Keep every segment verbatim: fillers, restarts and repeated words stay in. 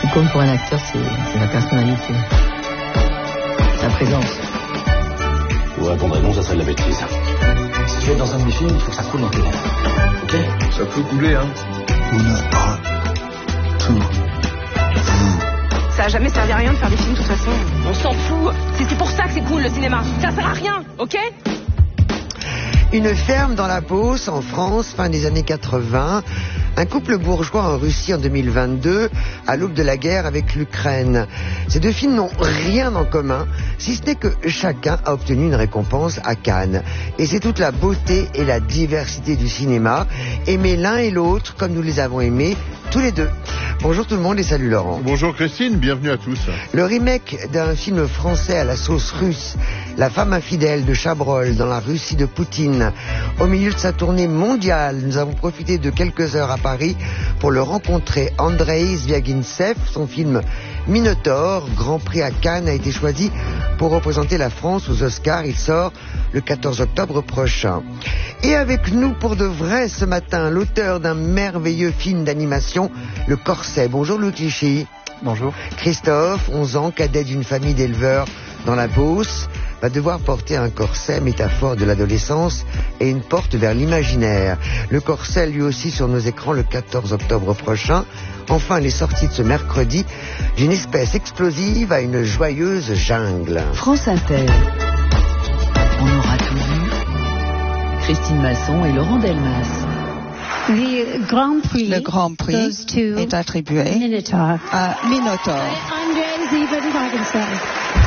compte pour un acteur, c'est, c'est la personnalité, sa présence. Vous répondrez non, ça serait de la bêtise. Si tu veux être dans un de mes films, il faut que ça coule dans tes veines. Ok ? Ça peut couler, hein. Una, un, tout. Ça a jamais servi à rien de faire des films, de toute façon. On s'en fout. C'est, c'est pour ça que c'est cool, le cinéma. Ça sert à rien, ok ? Une ferme dans la Beauce, en France, fin des années quatre-vingts. Un couple bourgeois en Russie en deux mille vingt-deux, à l'aube de la guerre avec l'Ukraine. Ces deux films n'ont rien en commun, si ce n'est que chacun a obtenu une récompense à Cannes. Et c'est toute la beauté et la diversité du cinéma, aimer l'un et l'autre comme nous les avons aimés tous les deux. Bonjour tout le monde et salut Laurent. Bonjour Christine, bienvenue à tous. Le remake d'un film français à la sauce russe, La femme infidèle de Chabrol dans la Russie de Poutine. Au milieu de sa tournée mondiale, nous avons profité de quelques heures à Paris pour le rencontrer. Andrei Zvyagintsev, son film Minotaure, Grand Prix à Cannes, a été choisi pour représenter la France aux Oscars. Il sort le quatorze octobre prochain. Et avec nous pour de vrai ce matin, l'auteur d'un merveilleux film d'animation, Le Corset. Bonjour Louis Clichy. Bonjour. Christophe, onze ans, cadet d'une famille d'éleveurs dans la Beauce, va devoir porter un corset, métaphore de l'adolescence, et une porte vers l'imaginaire. Le corset, lui aussi, sur nos écrans le quatorze octobre prochain. Enfin, les sorties de ce mercredi, d'une espèce explosive à une joyeuse jungle. France Inter. On aura tout vu. Christine Masson et Laurent Delmas. The Grand Prix Le Grand Prix est attribué Minotaur. à Minotaur. Andrei Zvyagintsev.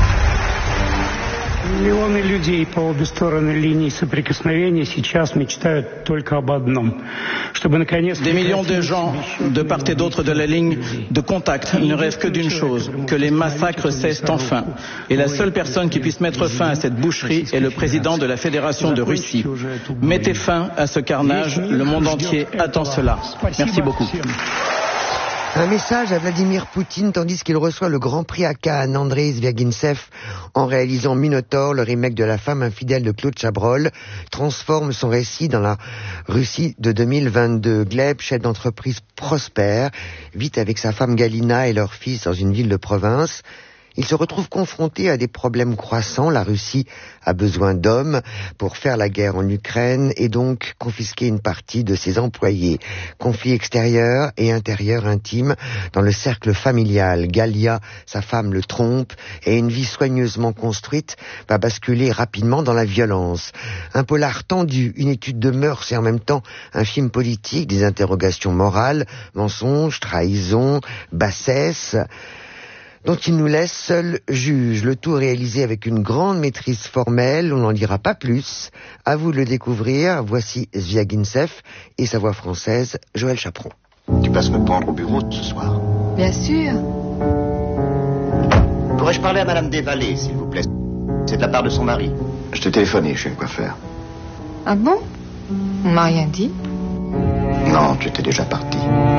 Миллионы людей по обе стороны линии соприкосновения сейчас мечтают только об одном. Чтобы наконец... Des millions de gens, de part et d'autre de la ligne de contact, ne rêvent que d'une chose, que les massacres cessent enfin. Et la seule personne qui puisse mettre fin à cette boucherie est le président de la Fédération de Russie. Mettez fin à ce carnage, le monde entier attend cela. Merci beaucoup. Un message à Vladimir Poutine tandis qu'il reçoit le Grand Prix à Cannes. Andrei Zvyagintsev, en réalisant Minotaure, le remake de La femme infidèle de Claude Chabrol, transforme son récit dans la Russie de deux mille vingt-deux. Gleb, chef d'entreprise prospère, vit avec sa femme Galina et leur fils dans une ville de province. Il se retrouve confronté à des problèmes croissants. La Russie a besoin d'hommes pour faire la guerre en Ukraine et donc confisquer une partie de ses employés. Conflit extérieur et intérieur intime dans le cercle familial. Galia, sa femme, le trompe et une vie soigneusement construite va basculer rapidement dans la violence. Un polar tendu, une étude de mœurs et en même temps un film politique, des interrogations morales, mensonges, trahison, bassesse, dont il nous laisse seul juge. Le tout réalisé avec une grande maîtrise formelle, on n'en dira pas plus. À vous de le découvrir. Voici Zvyagintsev et sa voix française, Joël Chaperon. Tu passes me prendre au bureau ce soir. Bien sûr. Pourrais-je parler à Madame Desvallées, s'il vous plaît ? C'est de la part de son mari. Je t'ai téléphoné chez le coiffeur. Ah bon ? On m'a rien dit. Non, tu étais déjà parti.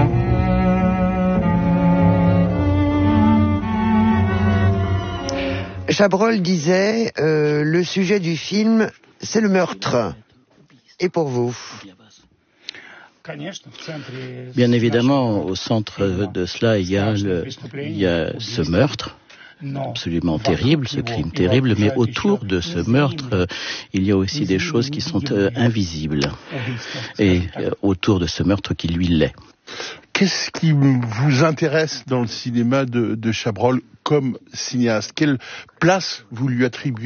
Chabrol disait, euh, le sujet du film, c'est le meurtre. Et pour vous ? Bien évidemment, au centre de cela, il y a, le, il y a ce meurtre absolument terrible, ce crime terrible, mais autour de ce meurtre, euh, il y a aussi des choses qui sont euh, invisibles. Et euh, autour de ce meurtre qui lui l'est. Qu'est-ce qui vous intéresse dans le cinéma de, de Chabrol comme cinéaste ? Quelle place vous lui attribuez ?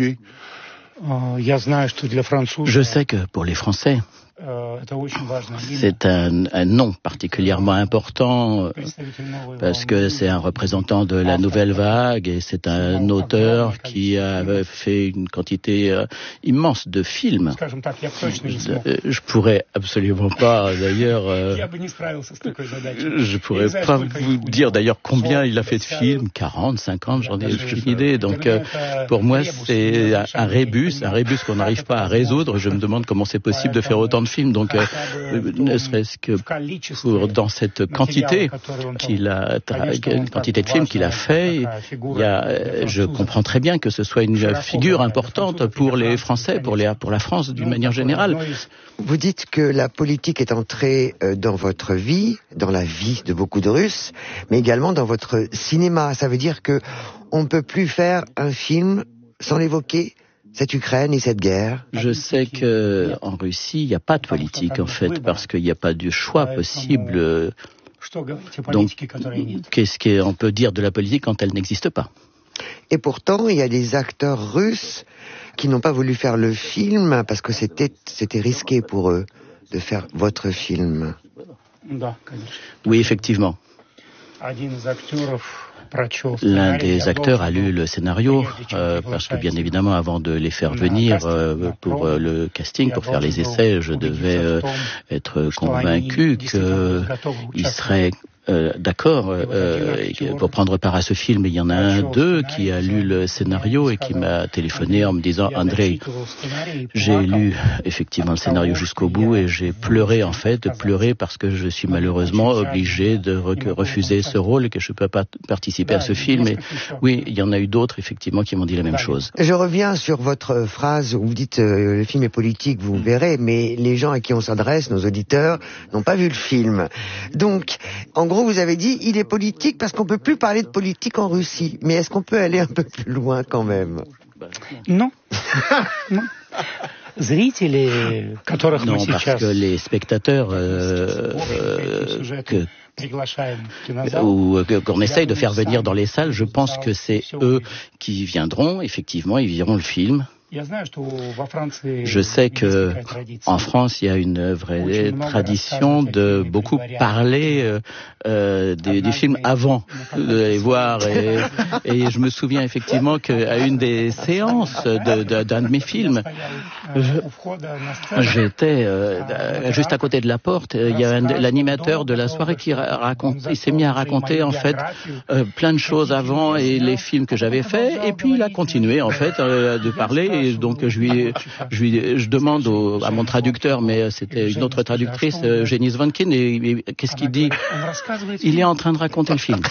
Je sais que pour les Français, c'est un, un nom particulièrement important euh, parce que c'est un représentant de la nouvelle vague et c'est un auteur qui a fait une quantité euh, immense de films. Je, je pourrais absolument pas d'ailleurs, euh, je pourrais pas vous dire d'ailleurs combien il a fait de films, quarante, cinquante, j'en ai aucune idée. Donc euh, pour moi c'est un, un rébus, un rébus qu'on n'arrive pas à résoudre. Je me demande comment c'est possible de faire autant de films, donc euh, ne serait-ce que pour, dans cette quantité qu'il a, quantité de films qu'il a fait, il y a, je comprends très bien que ce soit une figure importante pour les Français, pour, les, pour la France d'une manière générale. Vous dites que la politique est entrée dans votre vie, dans la vie de beaucoup de Russes, mais également dans votre cinéma. Ça veut dire que on ne peut plus faire un film sans l'évoquer, cette Ukraine et cette guerre. Je sais que en Russie, il n'y a pas de politique en fait, parce qu'il n'y a pas de choix possible. Donc, qu'est-ce qu'on peut dire de la politique quand elle n'existe pas ? Et pourtant, il y a des acteurs russes qui n'ont pas voulu faire le film parce que c'était, c'était risqué pour eux de faire votre film. Oui, effectivement. L'un des acteurs a lu le scénario euh, parce que bien évidemment avant de les faire venir euh, pour euh, le casting, pour faire les essais, je devais euh, être convaincu qu'ils seraient Euh, d'accord euh, pour prendre part à ce film. Il y en a un d'eux qui a lu le scénario et qui m'a téléphoné en me disant « Andrei, j'ai lu effectivement le scénario jusqu'au bout et j'ai pleuré en fait, pleuré parce que je suis malheureusement obligé de re- refuser ce rôle et que je ne peux pas participer à ce film. » Et oui, il y en a eu d'autres effectivement qui m'ont dit la même chose. Je reviens sur votre phrase où vous dites euh, « le film est politique, vous verrez », mais les gens à qui on s'adresse, nos auditeurs, n'ont pas vu le film. Donc, en gros, vous avez dit, il est politique parce qu'on ne peut plus parler de politique en Russie. Mais est-ce qu'on peut aller un peu plus loin quand même ? Non. Non. Non, parce que les spectateurs euh, euh, que, ou qu'on essaye de faire venir dans les salles, je pense que c'est eux qui viendront, effectivement, ils verront le film. Je sais que en France, il y a une vraie tradition de beaucoup parler euh, euh, des, des films avant de les voir. Et, et je me souviens effectivement qu'à une des séances de, de, d'un de mes films, je, j'étais euh, juste à côté de la porte. Il y a un, l'animateur de la soirée qui raconte, il s'est mis à raconter en fait euh, plein de choses avant et les films que j'avais faits. Et puis il a continué en fait euh, de parler. Et donc je lui, je lui, je demande au, à mon traducteur, mais c'était une autre traductrice, Eugénie Svankin, et, et qu'est-ce qu'il dit ? Il est en train de raconter le film.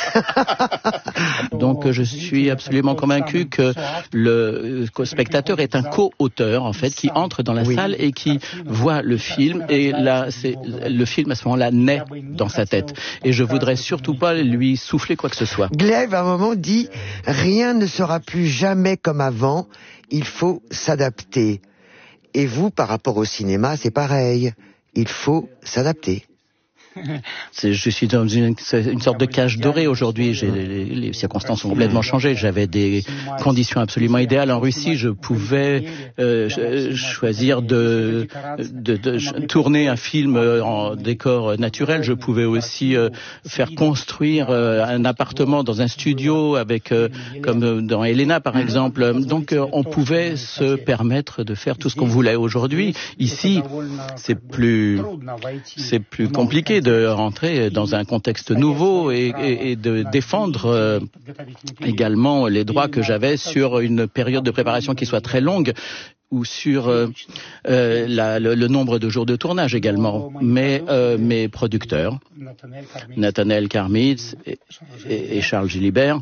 Donc je suis absolument convaincu que le spectateur est un co-auteur en fait, qui entre dans la oui. salle et qui voit le film, et là, c'est le film à ce moment-là naît dans sa tête. Et je voudrais surtout pas lui souffler quoi que ce soit. Gleb à un moment dit rien ne sera plus jamais comme avant. Il faut s'adapter. Et vous, par rapport au cinéma, c'est pareil. Il faut s'adapter. C'est, je suis dans une, une sorte de cage dorée aujourd'hui. J'ai, les, les circonstances ont complètement changé. J'avais des conditions absolument idéales en Russie. Je pouvais euh, choisir de, de, de tourner un film en décor naturel. Je pouvais aussi euh, faire construire euh, un appartement dans un studio, avec euh, comme dans Elena par exemple. Donc euh, on pouvait se permettre de faire tout ce qu'on voulait. Aujourd'hui, ici, c'est plus, c'est plus compliqué de rentrer dans un contexte nouveau et, et, et de défendre euh, également les droits que j'avais sur une période de préparation qui soit très longue, ou sur euh, euh, la, le, le nombre de jours de tournage également. Mais euh, mes producteurs, Nathanaël Karmitz et, et, et Charles Gilibert,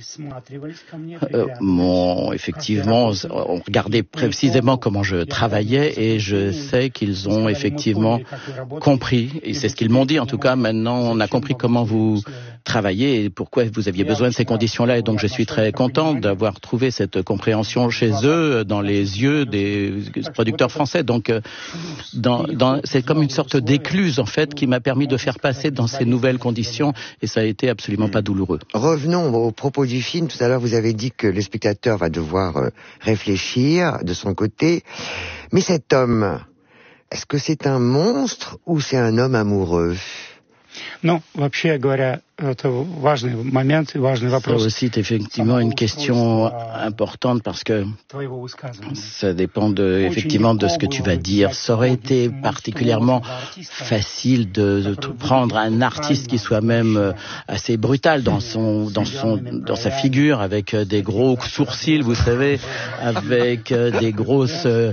Euh, m'ont effectivement ont regardé précisément comment je travaillais, et je sais qu'ils ont effectivement compris, et c'est ce qu'ils m'ont dit en tout cas. Maintenant on a compris comment vous travaillez et pourquoi vous aviez besoin de ces conditions-là, et donc je suis très content d'avoir trouvé cette compréhension chez eux, dans les yeux des producteurs français. Donc dans, dans, c'est comme une sorte d'écluse en fait qui m'a permis de faire passer dans ces nouvelles conditions, et ça a été absolument pas douloureux. Revenons au propos du film. Tout à l'heure, vous avez dit que le spectateur va devoir euh, réfléchir de son côté. Mais cet homme, est-ce que c'est un monstre ou c'est un homme amoureux ? Non, вообще говоря, Это важный момент и важный вопрос. C'est effectivement une question importante parce que ça dépend de, effectivement de ce que tu vas dire. Ça aurait été particulièrement facile de, de prendre un artiste qui soit même assez brutal dans son, dans son, dans sa figure, avec des gros sourcils, vous savez, avec des grosses, euh,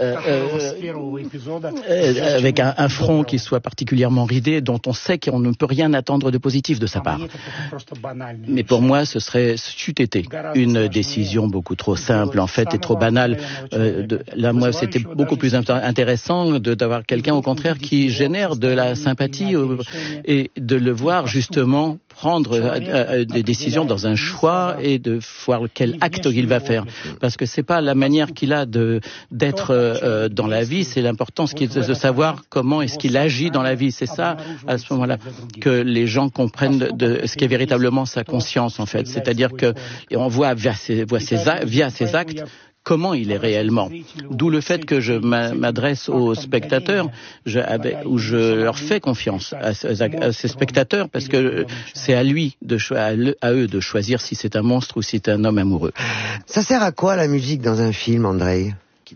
euh, avec un, un front qui soit particulièrement ridé, dont on sait qu'on ne peut rien attendre de positif de sa part. Mais pour moi, ce serait, c'eût été une décision beaucoup trop simple, en fait, et trop banale. Euh, de, là, moi, c'était beaucoup plus intéressant de, d'avoir quelqu'un, au contraire, qui génère de la sympathie euh, et de le voir, justement, prendre euh, euh, des décisions dans un choix et de voir quel acte il va faire. Parce que c'est pas la manière qu'il a de, d'être euh, dans la vie, c'est l'importance qu'il de savoir comment est-ce qu'il agit dans la vie. C'est ça, à ce moment-là, que les gens comprennent de, de ce qu'est véritablement sa conscience, en fait. C'est-à-dire que on voit via ses, voit ses, via ses actes comment il est réellement. D'où le fait que je m'adresse aux spectateurs, je, où je leur fais confiance à, à, à ces spectateurs, parce que c'est à lui, de à, à eux de choisir si c'est un monstre ou si c'est un homme amoureux. Ça sert à quoi la musique dans un film, Andrei?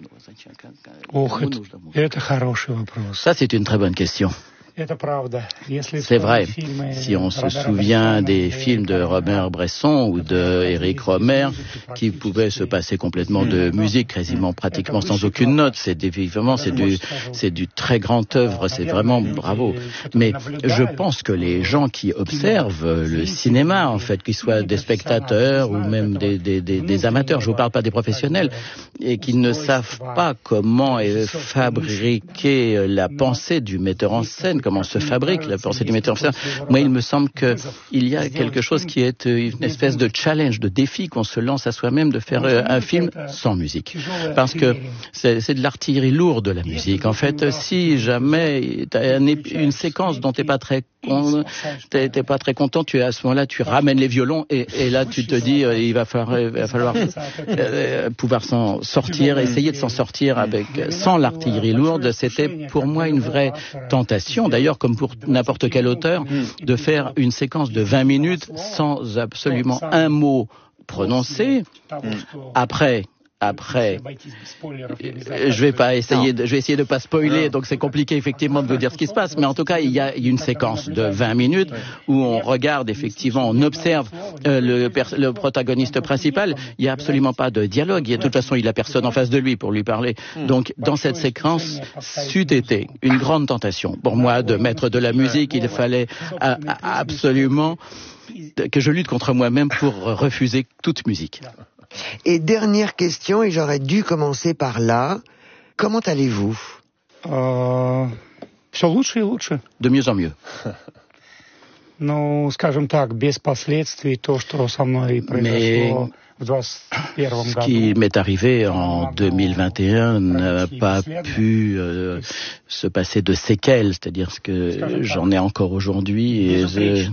Ça, c'est une très bonne question. C'est vrai. Si on se souvient des films de Robert Bresson ou de Éric Rohmer, qui pouvaient se passer complètement de musique, quasiment pratiquement sans aucune note, c'est évidemment c'est du c'est du très grand œuvre, c'est vraiment bravo. Mais je pense que les gens qui observent le cinéma, en fait, qu'ils soient des spectateurs ou même des, des, des, des amateurs, je vous parle pas des professionnels, et qui ne savent pas comment est fabriquée la pensée du metteur en scène, comment se fabrique la pensée du metteur en scène. Moi, il me semble qu'il y a quelque chose qui est une espèce de challenge, de défi qu'on se lance à soi-même, de faire un film sans musique. Parce que c'est, c'est de l'artillerie lourde, la musique. En fait, si jamais t'as une séquence dont t'es pas très con, t'es, t'es pas très content, tu à ce moment-là, tu ramènes les violons et, et là, tu te dis, euh, il va falloir, il va falloir euh, pouvoir s'en sortir, essayer de s'en sortir avec sans l'artillerie lourde. C'était pour moi une vraie tentation. D'ailleurs, comme pour n'importe quel auteur, de faire une séquence de vingt minutes sans absolument un mot prononcé. Après, après, je vais pas essayer, de, je vais essayer de pas spoiler, donc c'est compliqué effectivement de vous dire ce qui se passe, mais en tout cas, il y a une séquence de vingt minutes où on regarde effectivement, on observe euh, le, le protagoniste principal. Il y a absolument pas de dialogue. Et de toute façon, il a personne en face de lui pour lui parler. Donc, dans cette séquence, c'eût été une grande tentation pour moi de mettre de la musique. Il fallait a, a, absolument que je lutte contre moi-même pour refuser toute musique. Et dernière question, et j'aurais dû commencer par là. Comment allez-vous? euh, Все лучше и лучше. De mieux en mieux. Ну, скажем так, без последствий то, что со мной произошло. Ce qui m'est arrivé en deux mille vingt et un n'a pas pu euh, se passer de séquelles, c'est-à-dire que j'en ai encore aujourd'hui et je...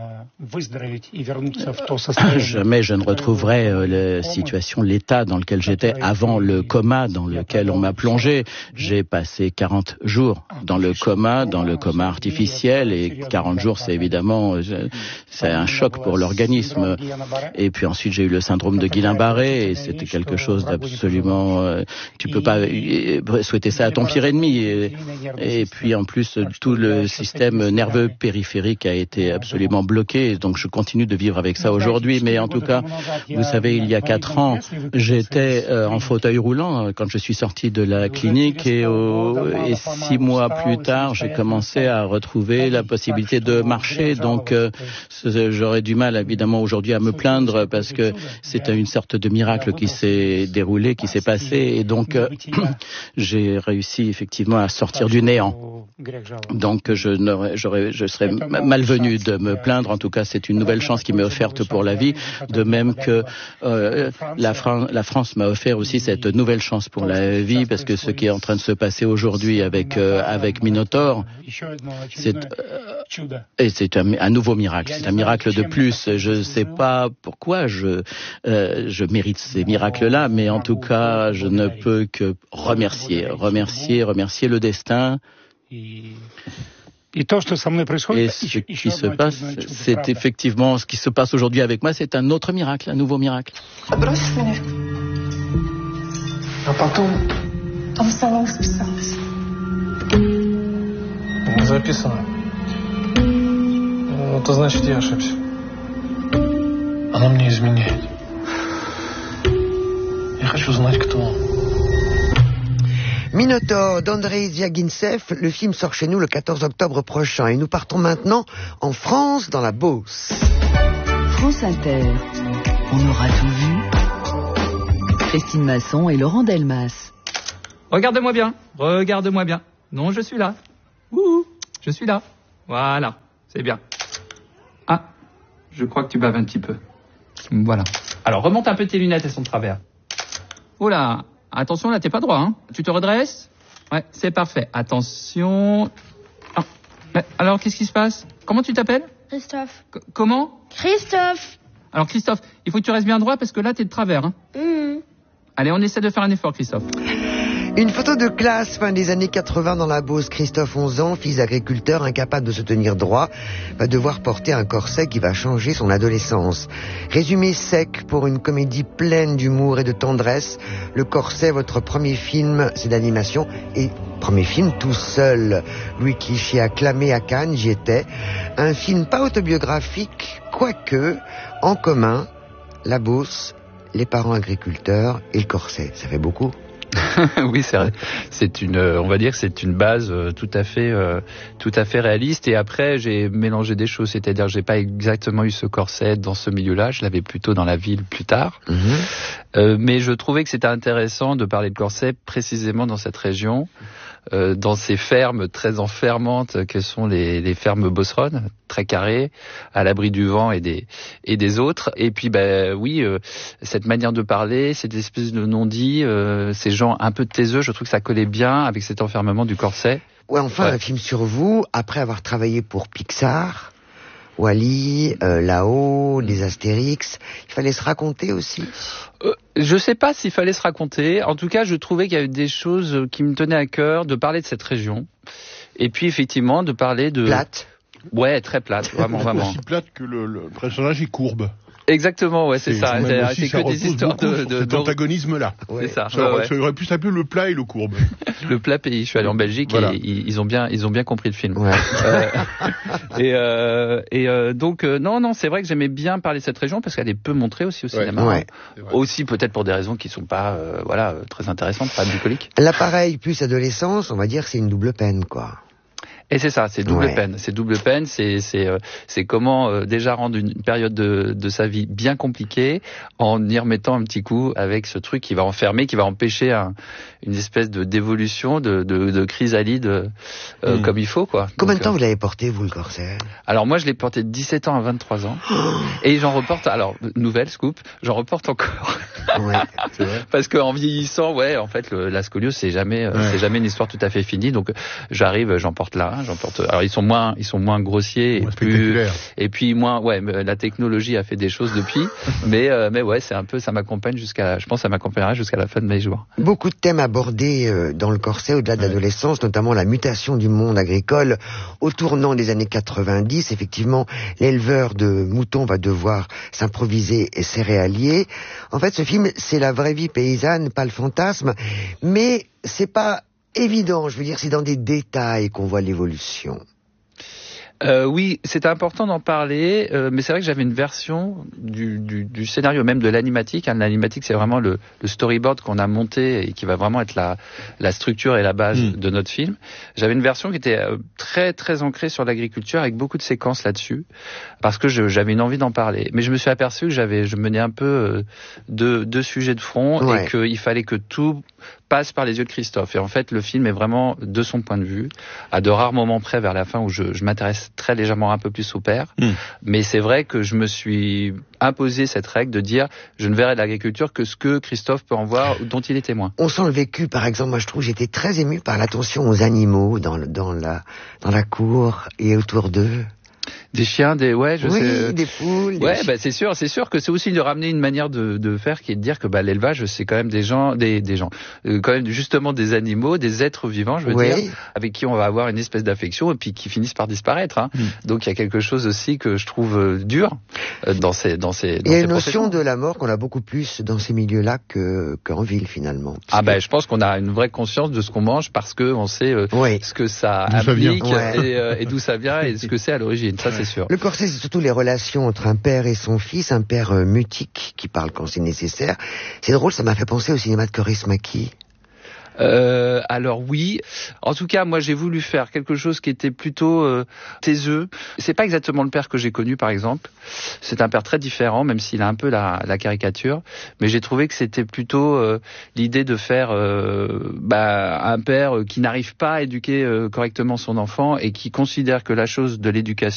jamais je ne retrouverai euh, la situation, l'état dans lequel j'étais avant le coma dans lequel on m'a plongé. J'ai passé quarante jours dans le coma, dans le coma artificiel, et quarante jours, c'est évidemment, c'est un choc pour l'organisme. Et puis ensuite, j'ai eu le syndrome de Guillain-Barré, et c'était quelque chose d'absolument... Euh, tu peux pas souhaiter ça à ton pire ennemi. Et, et puis en plus, tout le système nerveux périphérique a été absolument bloqué, donc je continue de vivre avec ça aujourd'hui. Mais en tout cas, vous savez, il y a quatre ans, j'étais euh, en fauteuil roulant quand je suis sorti de la clinique, et, au, et six mois plus tard, j'ai commencé à retrouver la possibilité de marcher. Donc euh, j'aurais du mal, évidemment, aujourd'hui à me plaindre, parce que c'est une sorte de miracle qui s'est déroulé, qui s'est passé, et donc euh, j'ai réussi effectivement à sortir du néant. Donc je n'aurais, j'aurais, je serais malvenu de me plaindre. En tout cas, c'est une nouvelle chance qui m'est offerte pour la vie, de même que euh, la, Fran- la France m'a offert aussi cette nouvelle chance pour la vie, parce que ce qui est en train de se passer aujourd'hui avec euh, avec Minotaur, c'est euh, et c'est un, un nouveau miracle, c'est un miracle de plus. Je ne sais pas pourquoi je euh, je mérite ces miracles-là, mais en tout cas, je ne peux que remercier, remercier, remercier le destin. Et ce qui se passe, c'est effectivement ce qui se passe aujourd'hui avec moi, c'est un autre miracle, un nouveau miracle. А потом там в салон списалась. Не записано. Ну, это значит, я ошибся. Она мне изменяет. Я хочу знать, кто он. Minotaure d'Andrei Zviagintsev, le film sort chez nous le quatorze octobre prochain et nous partons maintenant en France, dans la Beauce. France Inter, on aura tout vu. Christine Masson et Laurent Delmas. Regarde-moi bien, regarde-moi bien. Non, je suis là. Ouh, je suis là. Voilà, c'est bien. Ah, je crois que tu baves un petit peu. Voilà. Alors, remonte un peu tes lunettes, elles sont de travers. Oh là, attention, là, t'es pas droit, hein. Tu te redresses? Ouais, c'est parfait. Attention. Ah. Mais alors, qu'est-ce qui se passe? Comment tu t'appelles? Christophe. C- comment? Christophe. Alors, Christophe, il faut que tu restes bien droit parce que là, t'es de travers, hein. Mmh. Allez, on essaie de faire un effort, Christophe. Une photo de classe, fin des années quatre-vingts dans la Beauce. Christophe, onze ans, fils d'agriculteur, incapable de se tenir droit, va devoir porter un corset qui va changer son adolescence. Résumé sec pour une comédie pleine d'humour et de tendresse. Le Corset, votre premier film, c'est d'animation et premier film tout seul. Louis Clichy acclamé à Cannes, j'y étais. Un film pas autobiographique, quoique, en commun, la Beauce, les parents agriculteurs et le Corset. Ça fait beaucoup. Oui, c'est vrai. C'est une, on va dire, que c'est une base tout à fait, euh, tout à fait réaliste. Et après, j'ai mélangé des choses, c'est-à-dire, j'ai pas exactement eu ce corset dans ce milieu-là. Je l'avais plutôt dans la ville plus tard. Mmh. Euh, mais je trouvais que c'était intéressant de parler de corset précisément dans cette région. Euh, dans ces fermes très enfermantes que sont les, les fermes beauceronnes, très carrées, à l'abri du vent et des, et des autres. Et puis, ben oui, euh, cette manière de parler, cette espèce de non-dit, euh, ces gens un peu taiseux, je trouve que ça collait bien avec cet enfermement du corset. Ouais, enfin, ouais. Un film sur vous, après avoir travaillé pour Pixar, Wall-E, euh, Là-haut, les Astérix, il fallait se raconter aussi. Euh, je sais pas s'il fallait se raconter. En tout cas, je trouvais qu'il y avait des choses qui me tenaient à cœur, de parler de cette région. Et puis, effectivement, de parler de... Plate. Ouais, très plate, vraiment, vraiment. Aussi plate que le, le personnage est courbe. Exactement, ouais, c'est, c'est ça. C'est, aussi, c'est ça que des histoires de, de, cet de... antagonisme-là. Ouais. C'est ça. Ça, ouais, ça aurait pu s'appeler le plat et le courbe. Le plat pays. Je suis allé en Belgique voilà. et ils, ils ont bien, ils ont bien compris le film. Ouais. Euh, et euh, et euh, donc euh, non, non, c'est vrai que j'aimais bien parler de cette région parce qu'elle est peu montrée aussi au cinéma. Ouais. Aussi peut-être pour des raisons qui sont pas, euh, voilà, très intéressantes, pas bucoliques. L'appareil plus adolescence, on va dire, c'est une double peine, quoi. Et c'est ça, c'est double ouais. peine. C'est double peine, c'est c'est euh, c'est comment euh, déjà rendre une période de de sa vie bien compliquée en y remettant un petit coup avec ce truc qui va enfermer, qui va empêcher un, une espèce de d'évolution, de de, de chrysalide euh, mmh. comme il faut, quoi. Combien Donc, de temps euh, vous l'avez porté, vous, le corset? Alors moi, je l'ai porté de dix-sept ans à vingt-trois ans, et j'en reporte. Alors nouvelle scoop, j'en reporte encore. Ouais, c'est vrai. Parce qu'en vieillissant, ouais, en fait, le, la scoliose, c'est jamais, ouais. c'est jamais une histoire tout à fait finie. Donc, j'arrive, j'en porte là, j'en porte. Alors, ils sont moins, ils sont moins grossiers moins et plus, et puis moins, ouais, la technologie a fait des choses depuis, mais, euh, mais ouais, c'est un peu, ça m'accompagne jusqu'à, je pense, ça m'accompagnera jusqu'à la fin de mes jours. Beaucoup de thèmes abordés euh, dans le corset au-delà de ouais. l'adolescence, notamment la mutation du monde agricole au tournant des années quatre-vingt-dix. Effectivement, l'éleveur de moutons va devoir s'improviser céréalier. En fait, ce film, c'est la vraie vie paysanne, pas le fantasme, mais c'est pas évident. Je veux dire, c'est dans des détails qu'on voit l'évolution. Euh, oui, c'était important d'en parler, euh, mais c'est vrai que j'avais une version du, du, du scénario, même de l'animatique. Hein. L'animatique, c'est vraiment le, le storyboard qu'on a monté et qui va vraiment être la, la structure et la base mmh. de notre film. J'avais une version qui était très très ancrée sur l'agriculture, avec beaucoup de séquences là-dessus, parce que je, j'avais une envie d'en parler. Mais je me suis aperçu que j'avais, je menais un peu euh, deux, deux sujets de front ouais. et qu'il fallait que tout passe par les yeux de Christophe. Et en fait, le film est vraiment de son point de vue, à de rares moments près vers la fin où je, je m'intéresse très légèrement un peu plus au père. Mmh. Mais c'est vrai que je me suis imposé cette règle de dire je ne verrai de l'agriculture que ce que Christophe peut en voir, dont il est témoin. On sent le vécu, par exemple. Moi, je trouve j'étais très ému par l'attention aux animaux dans, le, dans, la, dans la cour et autour d'eux. Des chiens, des ouais, je oui, sais. des poules. Ouais, des bah c'est sûr, c'est sûr que c'est aussi de ramener une manière de, de faire qui est de dire que bah l'élevage c'est quand même des gens, des des gens, euh, quand même justement des animaux, des êtres vivants, je veux oui. dire, avec qui on va avoir une espèce d'affection et puis qui finissent par disparaître. Hein. Mm. Donc il y a quelque chose aussi que je trouve euh, dur euh, dans ces dans ces. Dans il y a ces une notion de la mort qu'on a beaucoup plus dans ces milieux-là que qu'en ville finalement. Ah ben bah, je pense qu'on a une vraie conscience de ce qu'on mange parce que on sait euh, oui. ce que ça d'où implique ça ouais. et, euh, et d'où ça vient et ce que c'est à l'origine. Ça c'est sûr. Le corset, c'est surtout les relations entre un père et son fils, un père euh, mutique qui parle quand c'est nécessaire. C'est drôle, ça m'a fait penser au cinéma de Kaurismäki. Euh, alors oui, en tout cas moi j'ai voulu faire quelque chose qui était plutôt euh, taiseux. C'est pas exactement le père que j'ai connu par exemple. C'est un père très différent, même s'il a un peu la, la caricature. Mais j'ai trouvé que c'était plutôt euh, l'idée de faire euh, bah, un père qui n'arrive pas à éduquer euh, correctement son enfant et qui considère que la chose de l'éducation